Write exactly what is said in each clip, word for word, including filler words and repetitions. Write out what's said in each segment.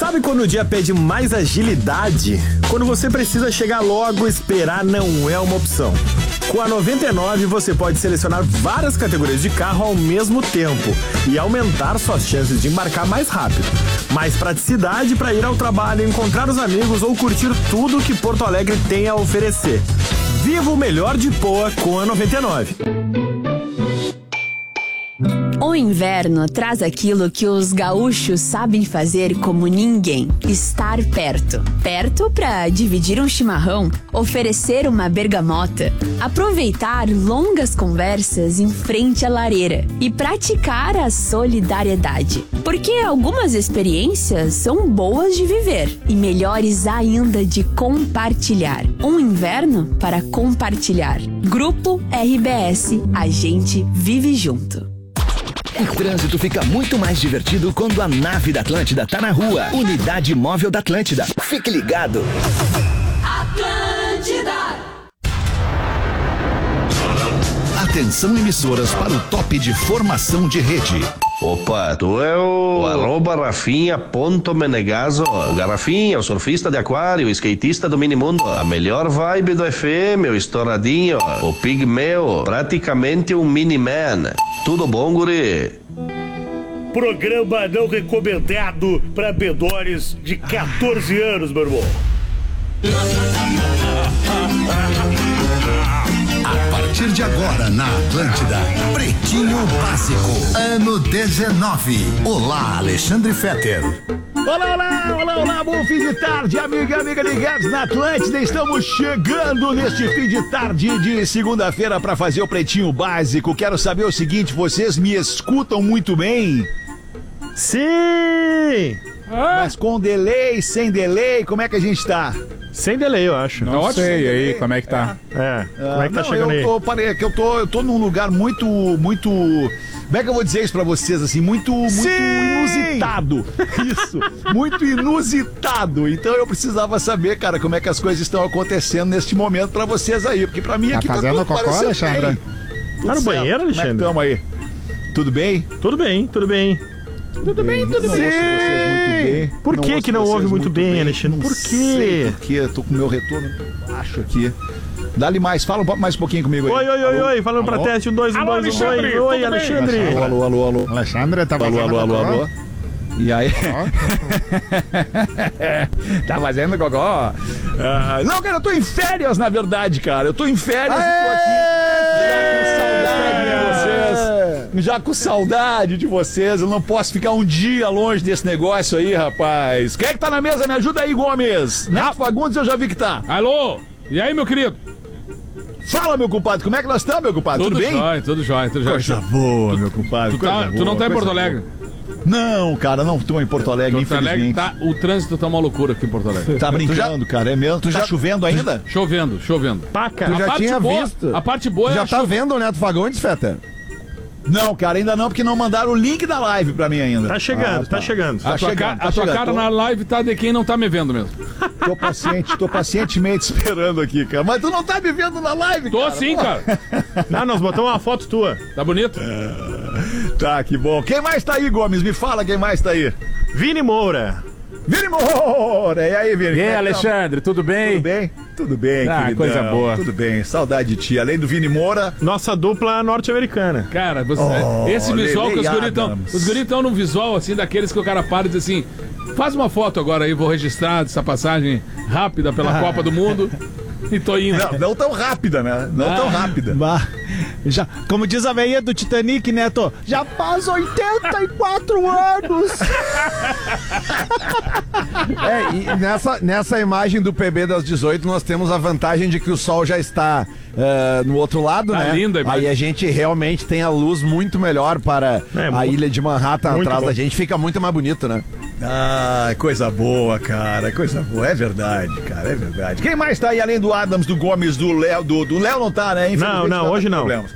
Sabe quando o dia pede mais agilidade? Quando você precisa chegar logo, esperar não é uma opção. Com a noventa e nove você pode selecionar várias categorias de carro ao mesmo tempo e aumentar suas chances de embarcar mais rápido. Mais praticidade para ir ao trabalho, encontrar os amigos ou curtir tudo que Porto Alegre tem a oferecer. Viva o melhor de Poa com a noventa e nove. O inverno traz aquilo que os gaúchos sabem fazer como ninguém: estar perto. Perto para dividir um chimarrão, oferecer uma bergamota, aproveitar longas conversas em frente à lareira e praticar a solidariedade. Porque algumas experiências são boas de viver e melhores ainda de compartilhar. Um inverno para compartilhar. Grupo R B S, a gente vive junto. O trânsito fica muito mais divertido quando a nave da Atlântida tá na rua. Unidade Móvel da Atlântida. Fique ligado. Atlântida. Atenção, emissoras, para o top de formação de rede. Opa, tu é o, o arroba Rafinha ponto Menegaso. Garrafinha, o surfista de aquário, o skatista do minimundo, a melhor vibe do F M, o estouradinho, o pigmeu, praticamente um mini-man. Tudo bom, guri? Programa não recomendado para menores de catorze anos, meu irmão. A partir de agora na Atlântida, Pretinho Básico, ano dezenove. Olá, Alexandre Fetter. Olá, olá, olá, olá, bom fim de tarde, amiga e amiga ligados na Atlântida. Estamos chegando neste fim de tarde de segunda-feira para fazer o Pretinho Básico. Quero saber o seguinte, vocês me escutam muito bem? Sim! Mas com delay, sem delay, como é que a gente tá? Sem delay, eu acho. Não Não sei sei aí como é que tá. É, como é que tá não, chegando eu aí? tô, parei, que eu tô, eu tô num lugar muito, muito... Como é que eu vou dizer isso pra vocês, assim, muito, muito inusitado. Isso, muito inusitado. Então eu precisava saber, cara, como é que as coisas estão acontecendo neste momento pra vocês aí, porque pra mim Tá aqui tá fazendo tudo cocô, parecendo Alexandre? bem. Tá no Tudo banheiro, certo. Alexandre? Como é que tamo aí? Tudo bem? Tudo bem, tudo bem. Tudo bem, tudo bem. Não ouço vocês muito bem. Por que ouço que não vocês ouve muito bem, Alexandre? Não Por quê? sei por quê, eu tô com o meu retorno baixo aqui. Dá-lhe mais, fala um pouco mais um pouquinho comigo aí. Oi, oi, oi, Alô? oi, falando pra Alô? teste, um, dois, um, Alô, dois, um, Alexandre, oi, oi, tudo bem? Alexandre. Alô, alô, alô, alô. Alexandre, tá Alô, fazendo alô, alô, cocô? alô. E aí? Tá fazendo gogó? Ah, não, cara, eu tô em férias, na verdade, cara. Eu tô em férias e tô aqui já com saudade de vocês. Já com saudade de vocês. Eu não posso ficar um dia longe desse negócio aí, rapaz. Quem é que tá na mesa? Me ajuda aí, Gomes. Neto Fagundes eu já vi que tá. Alô? E aí, meu querido? Fala, meu compadre. Como é que nós estamos, meu compadre? Tudo, Tudo bem? jóia, tudo jóia, tudo jóia. Coisa boa, meu compadre. Tu, tá- coisa tu boa, não tá em coisa Porto boa. Alegre? Não, cara, não tô em Porto Alegre, Porto Alegre infelizmente. tá, o trânsito tá uma loucura aqui em Porto Alegre. Tá brincando, cara, é mesmo? Tu tá chovendo ainda? Chovendo, chovendo. Paca. A já parte tinha boa, visto? A parte boa é Já a tá chuva. vendo o Neto Fagundes, Fetter? Não, cara, ainda não, porque não mandaram o link da live pra mim ainda. Tá chegando, Ah, tá chegando. A Tá tua, chegando, ca- tá a tua chegando. cara Tô- na live tá de quem não tá me vendo mesmo. Tô paciente, tô pacientemente esperando aqui, cara. Mas tu não tá me vendo na live, Tô cara. sim, cara. Não, nós botamos uma foto tua. Tá bonito? Tá, que bom. Quem mais tá aí, Gomes? Me fala quem mais tá aí. Vini Moura. Vini Moura! E aí, Vini? E Como é aí, que Alexandre, tudo tá? bem? Tudo bem? Tudo bem, Ah, queridão. coisa boa. Tudo bem, saudade de ti. Além do Vini Moura... Nossa dupla norte-americana. Cara, você- Oh, esse visual Lele que os guris tão, Adams. os guris tão num visual assim, daqueles que o cara para e diz assim: faz uma foto agora aí, vou registrar essa passagem rápida pela Copa do Mundo e tô indo. Não, não tão rápida, né? Não Ah. tão rápida. Bah, já, como diz a velhinha do Titanic, Neto, já faz oitenta e quatro anos. É, e nessa, nessa imagem do P B das dezoito, nós temos a vantagem de que o sol já está eh, no outro lado, Tá né? linda a imagem. Aí a gente realmente tem a luz muito melhor para É, a mu- ilha de Manhattan muito atrás bom. da gente. Fica muito mais bonito, né? Ah, coisa boa, cara, coisa boa. É verdade, cara, é verdade. Quem mais tá aí além do Adams, do Gomes, do Léo? Do, do Léo não tá, né? Infelizmente Não, não, tá hoje com não. problemas.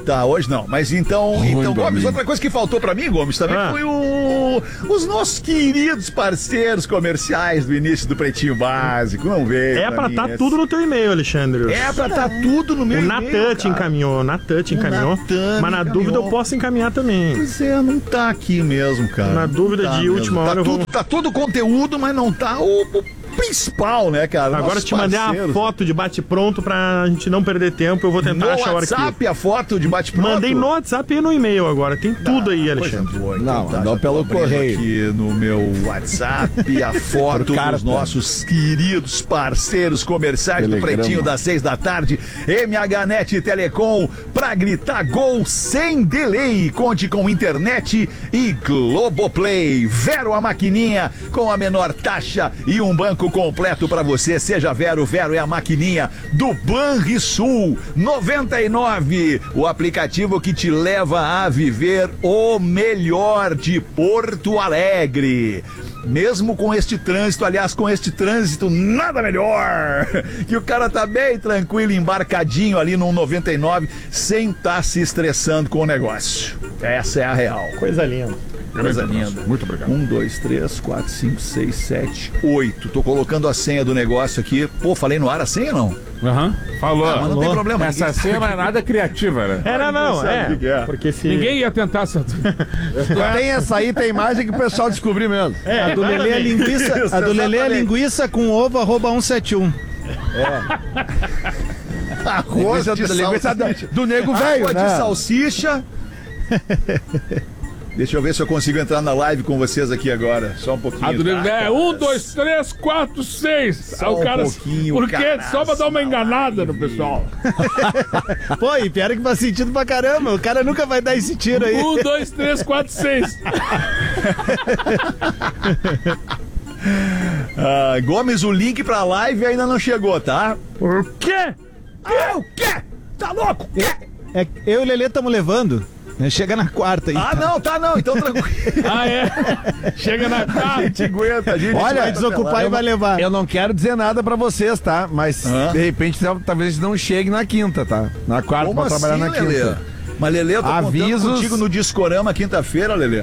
Tá, hoje não. Mas então, Oi, então Gomes, amigo. outra coisa que faltou pra mim, Gomes, também Ah. foi o, os nossos queridos parceiros comerciais do início do Pretinho Básico. Não veio. É pra mim estar esse. tudo no teu e-mail, Alexandre. É pra estar tudo no meu O e-mail, Natan te cara. encaminhou, o Natan te encaminhou. Natan Mas na encaminhou. dúvida eu posso encaminhar também. Pois é, não tá aqui mesmo, cara. Na Não dúvida tá de mesmo. última tá hora eu tudo, vou- Tá todo o conteúdo, mas não tá o, o principal, né, cara? Agora eu Nossos te mandei a parceiros. foto de bate-pronto pra gente não perder tempo. Eu vou tentar No achar o arquivo. WhatsApp, a foto de bate-pronto. Mandei no WhatsApp e no e-mail agora. Tem tudo aí, Coisa Alexandre. boa, Não, então tá, mandou já tô pelo abrindo correio. aqui no meu WhatsApp a foto Por carta. dos nossos queridos parceiros comerciais do Telegrama. Pretinho das seis da tarde, M H Net Telecom, pra gritar gol sem delay. Conte com internet e Globoplay. Vero a maquininha com a menor taxa e um banco completo pra você. Seja Vero, Vero é a maquininha do Banrisul. noventa e nove, o aplicativo que te leva a viver o melhor de Porto Alegre. Mesmo com este trânsito, aliás, com este trânsito, nada melhor que o cara tá bem tranquilo, embarcadinho ali no noventa e nove, sem estar se estressando com o negócio. Essa é a real. Coisa linda. Coisa linda. Muito obrigado. Um, dois, três, quatro, cinco, seis, sete, oito. Tô colocando a senha do negócio aqui. Pô, falei no ar a senha, não? Aham. Falou. Ah, mas não tem problema. Essa ninguém cena não é nada criativa, né? Era não, sabe o é. que que é. Porque se... Ninguém ia tentar essa. Tem essa aí, tem mais é que o pessoal descobriu mesmo. É, A do Lelê é linguiça, Isso, a do Lelê é exatamente. linguiça com ovo, arroba cento e setenta e um. Arroz de Linguiça- linguiça salsicha. do nego velho, Arroz né? de salsicha. Deixa eu ver se eu consigo entrar na live com vocês aqui agora. Só um pouquinho. A do tá? é um, dois, três, quatro, seis. Aí o um cara. pouquinho, Por quê? cara, Só pra dar uma na enganada no live. pessoal. Pô, e pior que faz sentido pra caramba. O cara nunca vai dar esse tiro aí. Um, dois, três, quatro, seis. Ah, Gomes, o link pra live ainda não chegou, tá? O quê? Ah, o quê? Tá louco? É, eu e o Lelê estamos levando. né? Chega na quarta aí. Ah, não, tá não. Então tranquilo. Ah, é? Chega na A casa. gente aguenta, a gente Olha, Vai desocupar e vai levar. Eu não quero dizer nada pra vocês, tá? Mas Hã? de repente talvez não chegue na quinta, tá? Na quarta Como pra assim, trabalhar na Lelê? quinta. Mas, Lelê, eu tô Avisos- contando contigo no Discorama quinta-feira, Lelê.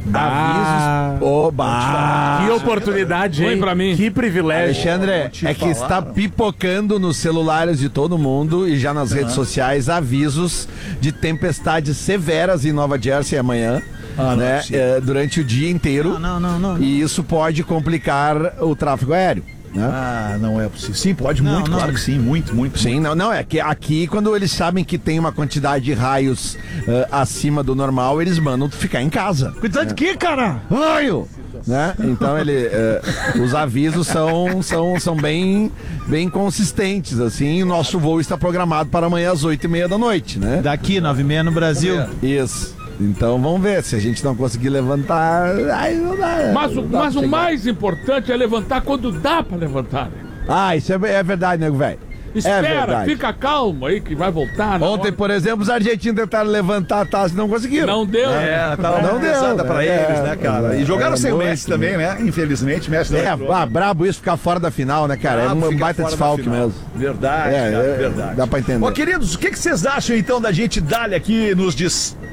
Avisos. Oba! Que oportunidade, hein? Pra mim. Que privilégio. Alexandre, te é que está falaram? pipocando nos celulares de todo mundo e já nas redes sociais avisos de tempestades severas em Nova Jersey amanhã, Ah, não é né? possível. eh, durante o dia inteiro. Não, não, não. não. E isso pode complicar o tráfego aéreo. Né? Ah, não é possível. Sim, pode Não, muito, não. claro que sim. Muito, muito. Sim, não, não, é que aqui, quando eles sabem que tem uma quantidade de raios eh, acima do normal, eles mandam tu ficar em casa. Cuidado de quê, cara? Raio! Né? Então ele, eh, os avisos são, são, são bem, bem consistentes, assim, e o nosso voo está programado para amanhã às oito e meia da noite, né? Daqui, nove e meia no Brasil. Isso. Então vamos ver, se a gente não conseguir levantar, aí não dá. Mas, o- não dá mas pra o chegar. mais importante é levantar quando dá pra levantar. né? Ah, isso é, é verdade, nego velho. É Espera, verdade. fica calmo aí que vai voltar. na Ontem, hora. por exemplo, os argentinos tentaram levantar a taça e não conseguiram. Não deu. É, tava Não não deu, pesada né? pra É, eles, né, cara? E é, jogaram é sem o muito, Messi também, né? Infelizmente, Messi não É, entrou. ah, brabo isso ficar fora da final, né, cara? Ah, é um fica baita fora da desfalque final. mesmo. Verdade, É, cara, é, verdade. dá pra entender. Ô, queridos, o que, que vocês acham, então, da gente dar aqui nos destaques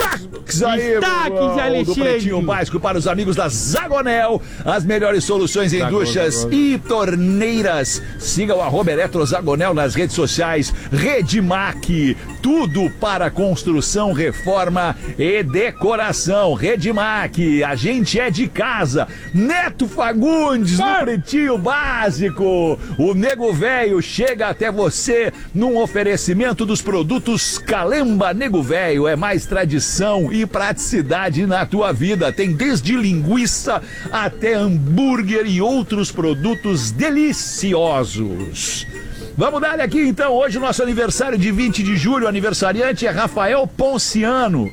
aí, Destaques, meu irmão, do Alexandre. Pretinho Básico para os amigos da Zagonel, as melhores soluções em duchas e torneiras. Siga o arroba Eletrozagonel nas redes sociais, Redmac, tudo para construção, reforma e decoração. Redmac, a gente é de casa. Neto Fagundes, no Pretinho Básico. O Nego Velho chega até você num oferecimento dos produtos Calemba Nego Velho. É mais tradição e praticidade na tua vida. Tem desde linguiça até hambúrguer e outros produtos deliciosos. Vamos dar aqui então, hoje o nosso aniversário de vinte de julho, o aniversariante é Rafael Ponciano.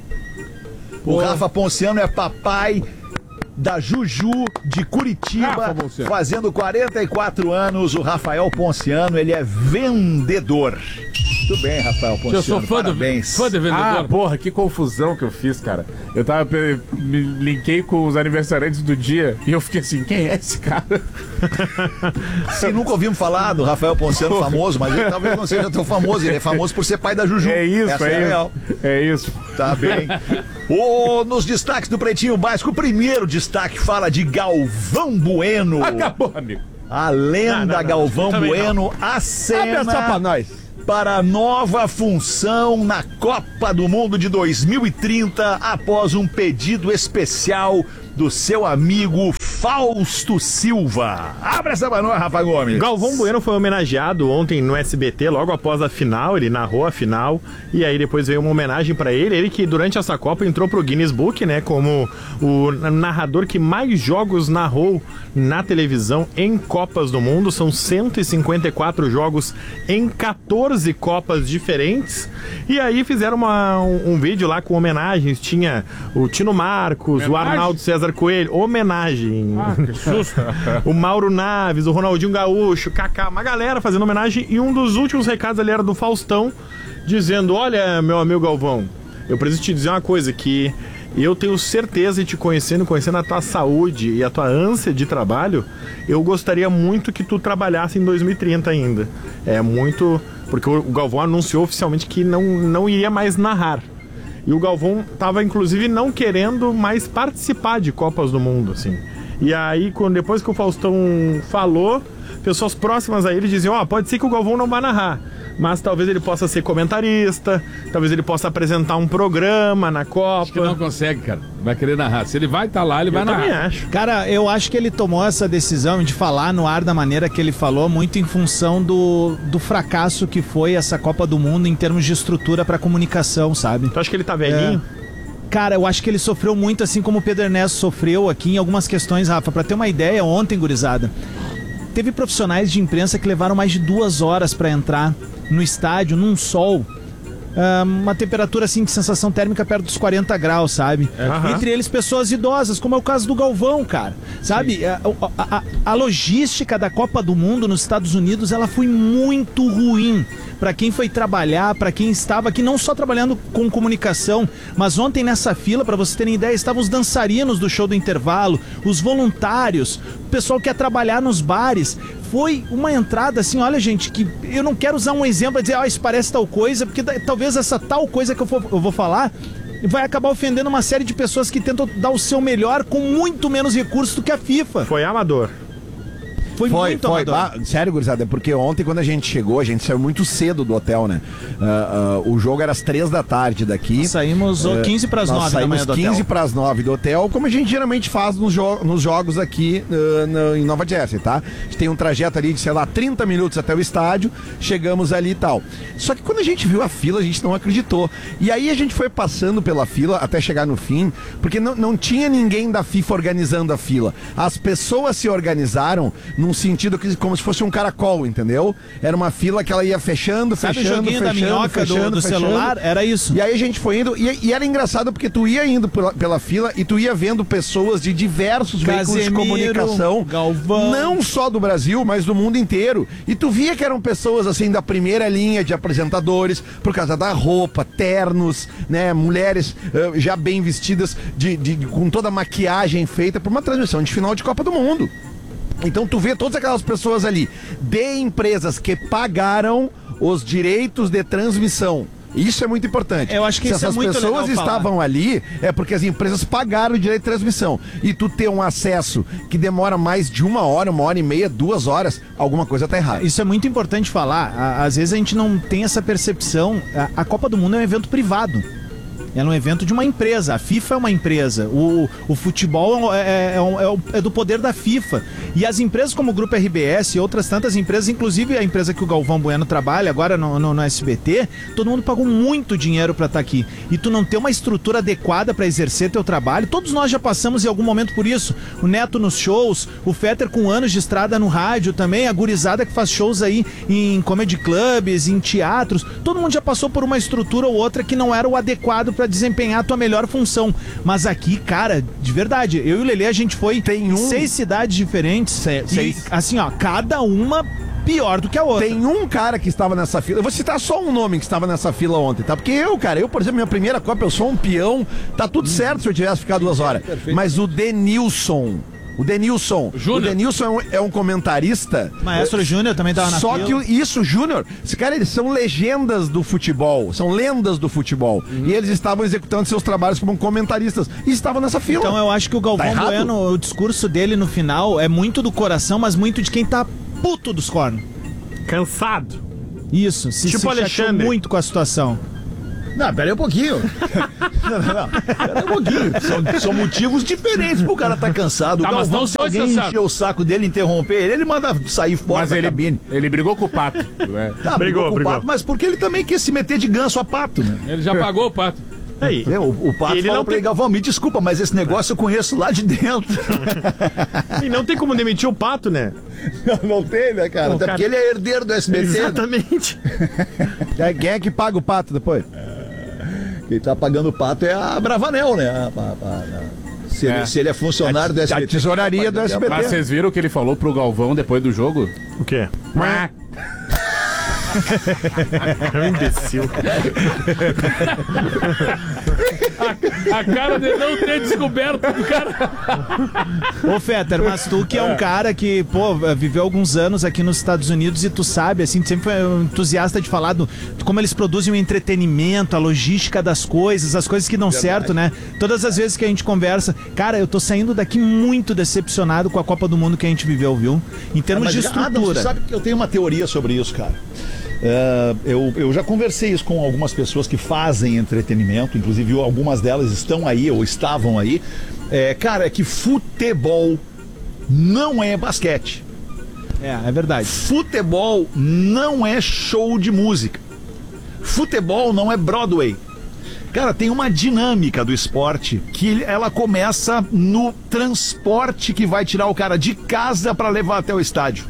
O Rafa Ponciano é papai da Juju de Curitiba, Rafa Ponciano. fazendo quarenta e quatro anos. O Rafael Ponciano, ele é vendedor. Muito bem, Rafael Ponciano, Eu sou fã do, parabéns. fã de vendedor. Ah, porra, que confusão que eu fiz, cara. Eu tava, me linkei com os aniversariantes do dia e eu fiquei assim, quem é esse cara? Você nunca ouvimos falar do Rafael Ponciano famoso, mas ele talvez não seja tão famoso, ele é famoso por ser pai da Juju. É isso, Essa é, é isso. real. É isso. Tá bem. Ô, nos destaques do Pretinho Básico, o primeiro destaque fala de Galvão Bueno. Acabou, amigo. A lenda Não, não, não, Galvão também Bueno não. acena Abre só pra nós. para a nova função na Copa do Mundo de dois mil e trinta após um pedido especial do seu amigo Fausto Silva. Abre essa pra nós, Rafa Gomes. Galvão Bueno foi homenageado ontem no S B T, logo após a final, ele narrou a final, e aí depois veio uma homenagem pra ele, ele que durante essa Copa entrou pro Guinness Book, né, como o narrador que mais jogos narrou na televisão em Copas do Mundo, são cento e cinquenta e quatro jogos em quatorze Copas diferentes, e aí fizeram uma, um, um vídeo lá com homenagens, tinha o Tino Marcos, homenagem? O Arnaldo César Coelho, homenagem, Ah, que susto. o Mauro Naves, o Ronaldinho Gaúcho, Kaká, uma galera fazendo homenagem, e um dos últimos recados ali era do Faustão, dizendo, olha, meu amigo Galvão, eu preciso te dizer uma coisa, que eu tenho certeza, de te conhecendo, conhecendo a tua saúde e a tua ânsia de trabalho, eu gostaria muito que tu trabalhasse em dois mil e trinta ainda. É muito... Porque o Galvão anunciou oficialmente que não, não iria mais narrar. E o Galvão tava, inclusive, não querendo mais participar de Copas do Mundo, assim. E aí, quando, depois que o Faustão falou, pessoas próximas a ele diziam, ó, oh, pode ser que o Galvão não vá narrar, mas talvez ele possa ser comentarista, talvez ele possa apresentar um programa na Copa. Acho que não consegue, cara. Vai querer narrar. Se ele vai estar tá lá, ele vai eu narrar. Eu também acho. Cara, eu acho que ele tomou essa decisão de falar no ar da maneira que ele falou, muito em função do, do fracasso que foi essa Copa do Mundo em termos de estrutura pra comunicação, sabe? Tu acha que ele tá velhinho? É. Cara, eu acho que ele sofreu muito, assim como o Pedro Ernesto sofreu aqui em algumas questões, Rafa. Pra ter uma ideia, ontem, gurizada, teve profissionais de imprensa que levaram mais de duas horas pra entrar no estádio, num sol, uh, uma temperatura assim de sensação térmica perto dos quarenta graus, sabe? Uhum. Entre eles pessoas idosas, como é o caso do Galvão, cara. Sabe? A, a, a, a logística da Copa do Mundo nos Estados Unidos, ela foi muito ruim para quem foi trabalhar, para quem estava aqui não só trabalhando com comunicação, mas ontem nessa fila, para vocês terem ideia, estavam os dançarinos do show do intervalo, os voluntários, o pessoal que ia trabalhar nos bares. Foi uma entrada assim, olha gente, que eu não quero usar um exemplo para dizer, ah, isso parece tal coisa, porque talvez essa tal coisa que eu, for, eu vou falar vai acabar ofendendo uma série de pessoas que tentam dar o seu melhor com muito menos recursos do que a FIFA. Foi amador. Foi, Foi, muito foi. amador. Ah, sério, gurizada, é porque ontem quando a gente chegou, a gente saiu muito cedo do hotel, né? Uh, uh, o jogo era às três da tarde daqui. Nós saímos uh, quinze para as nove da manhã do hotel. quinze para as nove do hotel, como a gente geralmente faz nos, jo nos jogos aqui uh, no, em Nova Jersey, tá? A gente tem um trajeto ali de, sei lá, trinta minutos até o estádio, chegamos ali e tal. Só que quando a gente viu a fila, a gente não acreditou. E aí a gente foi passando pela fila até chegar no fim, porque não, não tinha ninguém da FIFA organizando a fila. As pessoas se organizaram num sentido que como se fosse um caracol, entendeu? Era uma fila que ela ia fechando, Sabe fechando, o joguinho fechando, da minhoca fechando, do, do fechando. celular? Era isso. E aí a gente foi indo, e, e era engraçado porque tu ia indo pela, pela fila e tu ia vendo pessoas de diversos veículos de Casemiro, comunicação, Galvão. não só do Brasil, mas do mundo inteiro. E tu via que eram pessoas assim da primeira linha de apresentadores, por causa da roupa, ternos, né, mulheres uh, já bem vestidas, de, de, de, com toda a maquiagem feita por uma transmissão de final de Copa do Mundo. Então tu vê todas aquelas pessoas ali de empresas que pagaram os direitos de transmissão. Isso é muito importante. Eu acho que Se isso é essas muito pessoas legal estavam falar. ali, é porque as empresas pagaram o direito de transmissão. E tu ter um acesso que demora mais de uma hora, uma hora e meia, duas horas, alguma coisa tá errada. Isso é muito importante falar. Às vezes a gente não tem essa percepção. A Copa do Mundo é um evento privado. Ela é um evento de uma empresa. A FIFA é uma empresa. O, o futebol é, é, é, é do poder da FIFA. E as empresas como o Grupo R B S e outras tantas empresas, inclusive a empresa que o Galvão Bueno trabalha agora no, no, no S B T, todo mundo pagou muito dinheiro pra estar aqui. E tu não ter uma estrutura adequada pra exercer teu trabalho, todos nós já passamos em algum momento por isso. O Neto nos shows, o Fetter com anos de estrada no rádio também, a gurizada que faz shows aí em comedy clubs, em teatros. Todo mundo já passou por uma estrutura ou outra que não era o adequado pra pra desempenhar a tua melhor função. Mas aqui, cara, de verdade, eu e o Lelê, a gente foi Tem em um- seis cidades diferentes. Se- e, seis. assim, ó, cada uma pior do que a outra. Tem um cara que estava nessa fila. Eu vou citar só um nome que estava nessa fila ontem, tá? Porque eu, cara, eu, por exemplo, minha primeira Copa, eu sou um peão. Tá tudo certo se eu tivesse ficado duas horas. Mas o Denilson. O Denilson. Júnior. O Denilson é um, é um comentarista. Maestro Júnior também tava na Só fila. que o- isso, Júnior, esse cara, eles são legendas do futebol, são lendas do futebol. E eles estavam executando seus trabalhos como comentaristas e estavam nessa fila. Então eu acho que o Galvão Tá errado? Bueno, o discurso dele no final é muito do coração, mas muito de quem tá puto dos cornos. Cansado. Isso, se, Tipo se chateou Alexandre. muito com a situação. Não, pera aí um pouquinho. Não, não, não. Pera aí um pouquinho. São, são motivos diferentes pro cara tá cansado. Tá, O mas Galvão, não se só alguém cansado. encher o saco dele, interromper ele, ele manda sair fora Mas da ele, cabine. ele brigou com o Pato. Né? Tá, brigou, com o Pato, mas porque ele também quis se meter de ganso a pato, né? Ele já pagou o pato. Aí. É, o, o Pato Ele falou não pra tem- ele, Galvão, me desculpa, mas esse negócio eu conheço lá de dentro. E não tem como demitir o Pato, né? Não, não tem, né, cara? Não, Até cara. porque ele é herdeiro do S B T. Né? Exatamente. Quem é que paga o pato depois? Quem tá pagando o pato é a Bravanel, né? A- a- a- a- se, É. Ele, se ele é funcionário do S B T. A tesouraria do S B T. Mas vocês viram o que ele falou pro Galvão depois do jogo? O quê? É um imbecil. A cara de não ter descoberto o cara. Ô, Fetter, mas tu que é um cara que, pô, viveu alguns anos aqui nos Estados Unidos e tu sabe, assim, tu sempre foi um entusiasta de falar do, de como eles produzem o entretenimento, a logística das coisas, as coisas que dão certo, né? Todas as vezes que a gente conversa, cara, eu tô saindo daqui muito decepcionado com a Copa do Mundo que a gente viveu, viu? Em termos Ah, de mas, Adams, estrutura. tu sabe que eu tenho uma teoria sobre isso, cara. É, eu, eu já conversei isso com algumas pessoas que fazem entretenimento, inclusive algumas delas estão aí ou estavam aí. É, cara, é que futebol não é basquete. É, é verdade. Futebol não é show de música. Futebol não é Broadway. Cara, tem uma dinâmica do esporte que ela começa no transporte que vai tirar o cara de casa para levar até o estádio.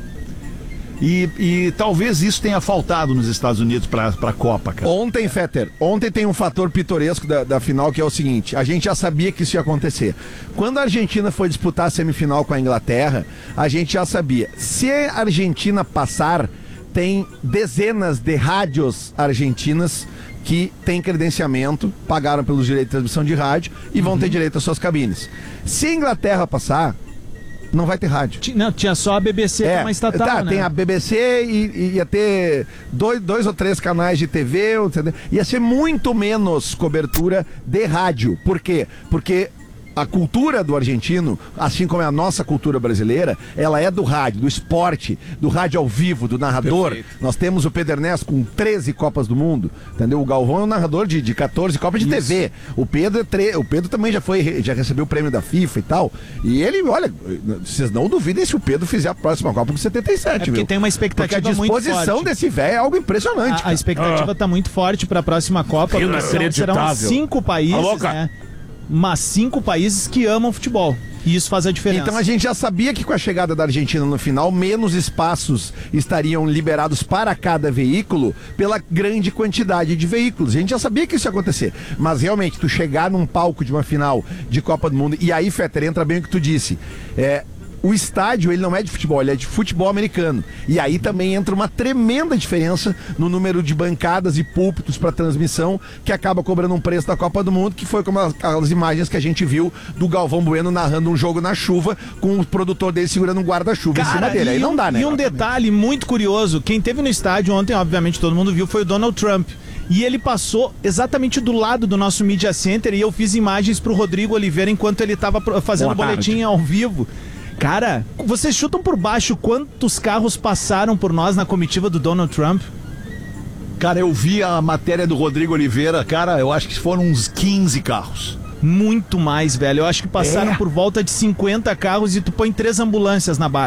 E, e talvez isso tenha faltado nos Estados Unidos para a Copa, cara. Ontem, Fetter, ontem tem um fator pitoresco da, da final que é o seguinte: a gente já sabia que isso ia acontecer. Quando a Argentina foi disputar a semifinal com a Inglaterra, a gente já sabia. Se a Argentina passar, tem dezenas de rádios argentinas que têm credenciamento, pagaram pelos direitos de transmissão de rádio e vão ter direito às suas cabines. Se a Inglaterra passar, não vai ter rádio. Ti- Não, tinha só a B B C, que é uma estatal, tá, né? tem a B B C e, e ia ter dois, dois ou três canais de T V, entendeu? Ia ser muito menos cobertura de rádio. Por quê? Porque a cultura do argentino, assim como é a nossa cultura brasileira, ela é do rádio, do esporte, do rádio ao vivo, do narrador. Perfeito. Nós temos o Pedro Ernesto com treze Copas do Mundo, entendeu? O Galvão é um narrador de, de catorze Copas de T V. O Pedro, é tre... o Pedro também já foi, já recebeu o prêmio da FIFA e tal. E ele, olha, vocês não duvidem se o Pedro fizer a próxima Copa com setenta e sete, É porque viu? tem uma expectativa Porque a muito disposição forte. desse velho é algo impressionante. A, a cara. expectativa tá muito forte para a próxima Copa. Viu, porque são- inacreditável. serão cinco países, Alô, cara. né? Mas cinco países que amam futebol. E isso faz a diferença. Então a gente já sabia que com a chegada da Argentina no final, menos espaços estariam liberados para cada veículo pela grande quantidade de veículos. A gente já sabia que isso ia acontecer. Mas realmente, tu chegar num palco de uma final de Copa do Mundo, e aí, Fetter, entra bem o que tu disse. É. O estádio, ele não é de futebol, ele é de futebol americano. E aí também entra uma tremenda diferença no número de bancadas e púlpitos para transmissão, que acaba cobrando um preço da Copa do Mundo, que foi como as, as imagens que a gente viu do Galvão Bueno narrando um jogo na chuva, com o produtor dele segurando um guarda-chuva em cima dele. Aí e não um, dá, né? E um detalhe muito curioso, quem teve no estádio ontem, obviamente todo mundo viu, foi o Donald Trump. E ele passou exatamente do lado do nosso Media Center e eu fiz imagens pro Rodrigo Oliveira enquanto ele tava pro- fazendo o Boa boletim tarde. ao vivo. Cara, vocês chutam por baixo quantos carros passaram por nós na comitiva do Donald Trump? Cara, eu vi a matéria do Rodrigo Oliveira, cara, eu acho que foram uns quinze carros. Muito mais, velho. Eu acho que passaram É. por volta de cinquenta carros e tu põe três ambulâncias na barca.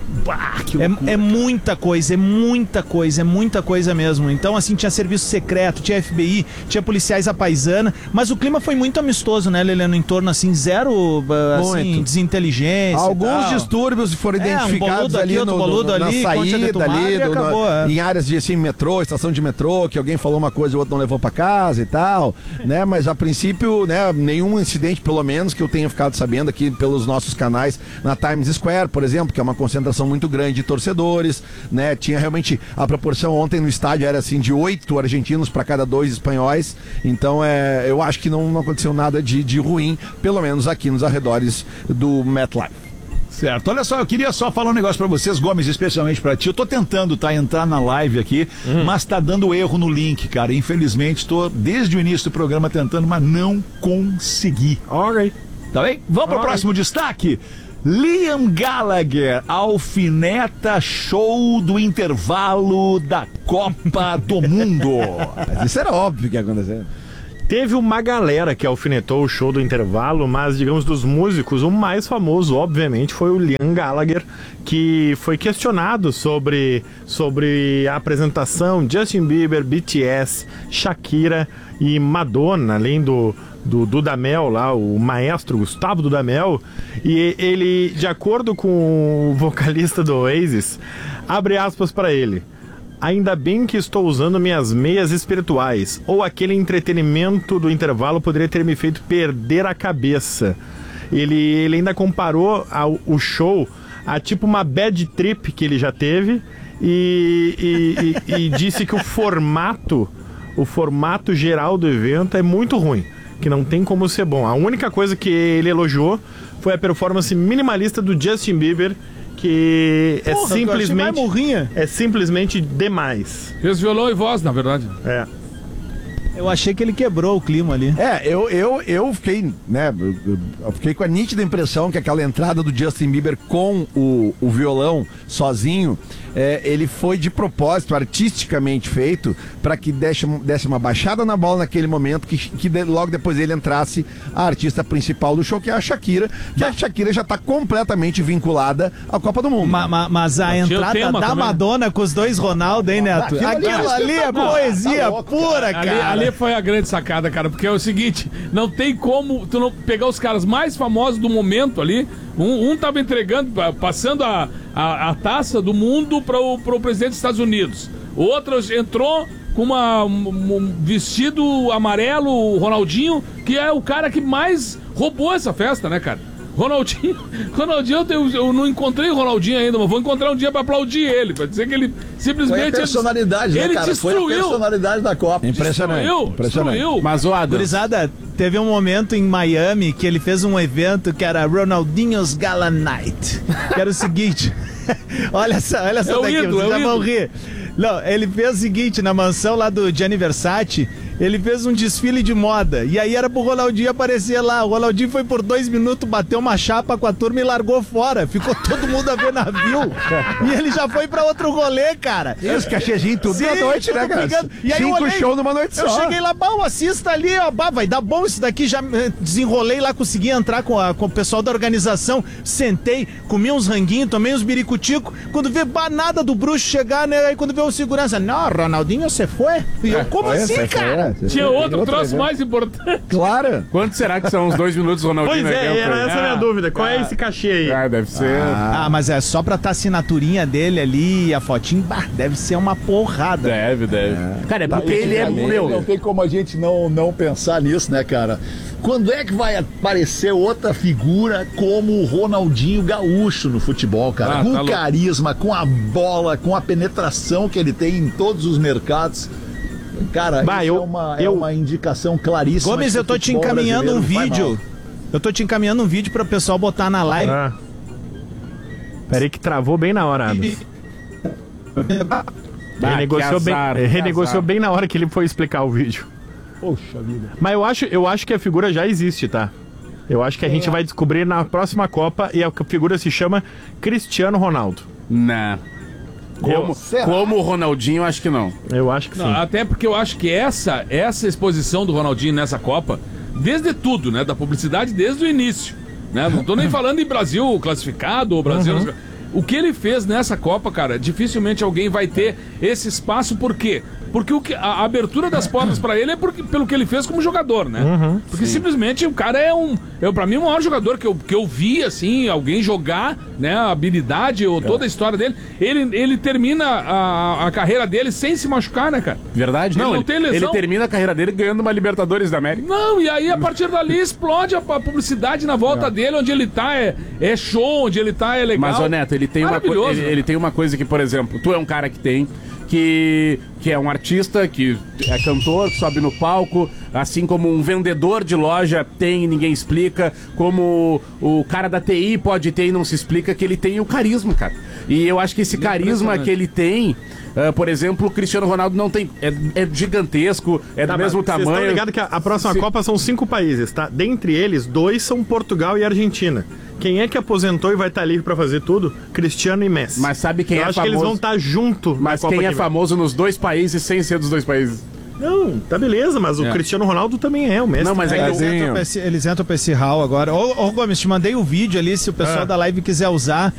Bah, que é, é muita coisa, é muita coisa, é muita coisa mesmo. Então, assim, tinha serviço secreto, tinha F B I, tinha policiais à paisana, mas o clima foi muito amistoso, né, Lelê? No entorno, assim, zero, assim, muito. Desinteligência. Alguns distúrbios foram é, identificados um ali, aqui, no, no, ali, na saída ali, do, acabou, no, é. em áreas de, assim, metrô, estação de metrô, que alguém falou uma coisa e o outro não levou pra casa e tal, né? Mas, a princípio, né, nenhum incidente, pelo menos, que eu tenha ficado sabendo aqui pelos nossos canais, na Times Square, por exemplo, que é uma concentração muito grande de torcedores, né? Tinha realmente a proporção ontem no estádio era assim de oito argentinos para cada dois espanhóis. Então é, eu acho que não, não aconteceu nada de, de ruim, pelo menos aqui nos arredores do MetLife. Certo, olha só, eu queria só falar um negócio pra vocês, Gomes, especialmente pra ti. Eu tô tentando, tá, entrar na live aqui, hum. mas tá dando erro no link, cara. Infelizmente, tô desde o início do programa tentando, mas não consegui. Ok. Tá bem? Vamos pro próximo destaque. Liam Gallagher alfineta show do intervalo da Copa do Mundo. Mas isso era óbvio que ia acontecer. Teve uma galera que alfinetou o show do intervalo, mas, digamos, dos músicos, o mais famoso, obviamente, foi o Liam Gallagher, que foi questionado sobre, sobre a apresentação Justin Bieber, B T S, Shakira e Madonna, além do... do Dudamel lá, o maestro Gustavo Dudamel, e ele, de acordo com o vocalista do Oasis, abre aspas para ele: ainda bem que estou usando minhas meias espirituais, ou aquele entretenimento do intervalo poderia ter me feito perder a cabeça. Ele, ele ainda comparou ao, o show a tipo uma bad trip que ele já teve e, e, e, e disse que o formato, o formato geral do evento é muito ruim, que não tem como ser bom. A única coisa que ele elogiou foi a performance minimalista do Justin Bieber, que é Porra, simplesmente é simplesmente demais. Fez violão e voz, na verdade. É. Eu achei que ele quebrou o clima ali. É, eu, eu, eu fiquei, né, eu fiquei com a nítida impressão que aquela entrada do Justin Bieber com o, o violão sozinho, é, ele foi de propósito, artisticamente feito, para que desse, desse uma baixada na bola naquele momento, que, que de, logo depois ele entrasse a artista principal do show, que é a Shakira, que a Shakira já está completamente vinculada à Copa do Mundo. Ma, ma, mas a entrada da também. Madonna com os dois Ronaldo, hein, Neto? Aquilo, Aquilo ali é poesia tá louco, pura, cara. Ali, ali foi a grande sacada, cara, porque é o seguinte, não tem como tu não pegar os caras mais famosos do momento ali. Um, um tava entregando, passando a, a, a taça do mundo para o presidente dos Estados Unidos. O outro entrou com uma, um, um vestido amarelo, o Ronaldinho, que é o cara que mais roubou essa festa, né, cara? Ronaldinho, Ronaldinho eu, eu não encontrei o Ronaldinho ainda, mas vou encontrar um dia pra aplaudir ele, pra dizer que ele simplesmente... Foi a personalidade, ele, né, cara? Ele destruiu. Foi a personalidade da Copa. Impressionante. Destruiu, Impressionante. destruiu. Mas o Adam... Gurizada, teve um momento em Miami que ele fez um evento que era Ronaldinho's Gala Night, que era o seguinte... olha só, olha só é daqui, ídolo, vocês é já vão rir. Não, ele fez o seguinte, na mansão lá do Gianni Versace, ele fez um desfile de moda, e aí era pro Ronaldinho aparecer lá. O Ronaldinho foi por dois minutos, bateu uma chapa com a turma e largou fora. Ficou todo mundo a ver navio. E ele já foi pra outro rolê, cara. E os cachezinhos tudo na noite, né, cara? Pegando. E aí Cinco olhei, shows numa noite eu só. Eu cheguei lá, bom, assista ali, ó, bah, vai dar bom isso daqui. Já desenrolei lá, consegui entrar com, a, com o pessoal da organização. Sentei, comi uns ranguinhos, tomei uns biricutico. Quando vê, bah, nada do bruxo chegar, né? Aí quando vê o segurança, não, Ronaldinho, você foi? E eu, como é, assim, cara? Foi, é. Tinha outro troço mais importante. Claro. Quanto será que são os dois minutos do Ronaldinho? Pois é, né, era essa a minha dúvida. Qual é esse cachê aí? Ah, deve ser... Ah, ah, mas é só pra estar tá a assinaturinha dele ali, a fotinha, bah, deve ser uma porrada. Deve, deve. É. Cara, é porque ele é meu. Não tem como a gente não, não pensar nisso, né, cara? Quando é que vai aparecer outra figura como o Ronaldinho Gaúcho no futebol, cara? Ah, com tá o carisma, com a bola, com a penetração que ele tem em todos os mercados. Cara, bah, isso eu, é, uma, eu... é uma indicação claríssima. Gomes, eu tô te encaminhando um vídeo. Eu tô te encaminhando um vídeo para o pessoal botar na live. Ah. Peraí que travou bem na hora, Adams. Ah, renegociou bem, azar, renegociou bem na hora que ele foi explicar o vídeo. Poxa vida. Mas eu acho, eu acho que a figura já existe, tá? Eu acho que a é. gente vai descobrir na próxima Copa e a figura se chama Cristiano Ronaldo. Não. Como, como o Ronaldinho, acho que não. Eu acho que não, sim. Até porque eu acho que essa, essa exposição do Ronaldinho nessa Copa, desde tudo, né? Da publicidade desde o início. Né? Não tô nem falando em Brasil classificado ou Brasil... Uhum. o que ele fez nessa Copa, cara, dificilmente alguém vai ter esse espaço, por quê? Porque o que, a, a abertura das portas pra ele é porque, pelo que ele fez como jogador, né? Uhum, porque sim. simplesmente o cara é um... Eu, pra mim, o maior jogador que eu, que eu vi, assim, alguém jogar, né? A habilidade ou toda a história dele. Ele, ele termina a, a carreira dele sem se machucar, né, cara? Verdade? Ele não, não ele, tem lesão. ele termina a carreira dele ganhando uma Libertadores da América. Não, e aí a partir dali explode a, a publicidade na volta é. dele, onde ele tá é, é show, onde ele tá é legal. Mas, ô Neto, ele tem, uma, co- ele, ele tem uma coisa que, por exemplo, tu é um cara que tem... Que, que é um artista, que é cantor, que sobe no palco, assim como um vendedor de loja tem e ninguém explica, como o cara da T I pode ter e não se explica, que ele tem o carisma, cara. E eu acho que esse carisma que ele tem, uh, por exemplo, o Cristiano Ronaldo não tem, é, é gigantesco, é do tá, mesmo tamanho. Vocês estão ligados que a, a próxima se... Copa são cinco países, tá? Dentre eles, dois são Portugal e Argentina. Quem é que aposentou e vai estar livre pra fazer tudo? Cristiano e Messi. Mas sabe quem eu é acho famoso? que eles vão estar junto. Mas quem é famoso nos dois países sem ser dos dois países? Não, tá beleza, mas é. o Cristiano Ronaldo também é, o Messi. Não, mas é, é eles, entram esse, eles entram pra esse hall agora. Ô, ô Gomes, te mandei o vídeo ali, se o pessoal é. da live quiser usar.